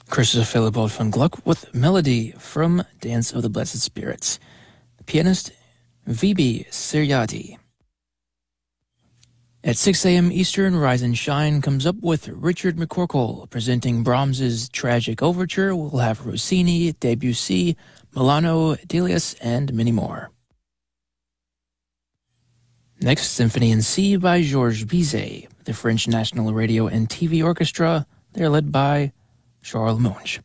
Christopher Philippot van Gluck with Melody from Dance of the Blessed Spirits. The pianist Vibi Siryati. At 6 a.m. Eastern, Rise and Shine comes up with Richard McCorkle presenting Brahms's Tragic Overture. We'll have Rossini, Debussy, Milano, Delius, and many more. Next, Symphony in C by Georges Bizet, the French National Radio and TV Orchestra. They're led by Charles Monge.